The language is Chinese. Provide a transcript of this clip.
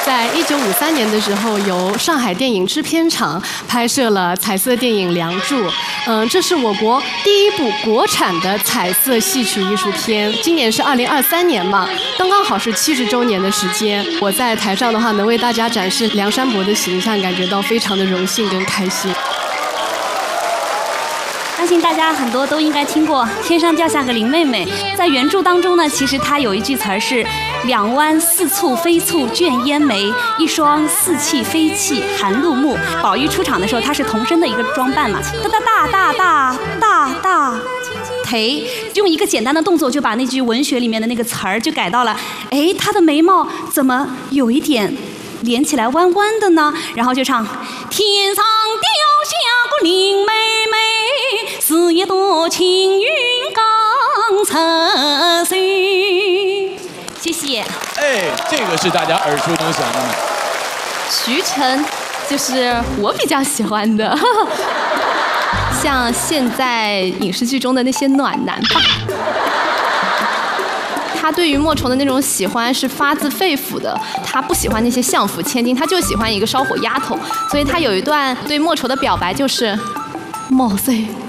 在1953年的时候，由上海电影制片厂拍摄了彩色电影《梁祝》。这是我国第一部国产的彩色戏曲艺术片。今年是2023年嘛，刚刚好是70周年的时间。我在台上的话，能为大家展示梁山伯的形象，感觉到非常的荣幸跟开心。 相信大家很多都应该听过“天上掉下个林妹妹”。在原著当中呢，其实它有一句词儿是“两湾似蹙非蹙卷烟眉，一双似泣非泣含露目”。宝玉出场的时候，他是童声的一个装扮嘛，大忒，用一个简单的动作就把那句文学里面的那个词儿就改到了，哎，他的眉毛怎么有一点连起来弯弯的呢？然后就唱“天上掉下个林妹妹，是一朵青云刚侧水”。谢谢。 哎，这个是大家耳熟能详的呢。 徐晨就是我比较喜欢的，像现在影视剧中的那些暖男吧。他对于莫愁的那种喜欢是发自肺腑的，他不喜欢那些相府千金，他就喜欢一个烧火丫头。所以他有一段对莫愁的表白就是：莫说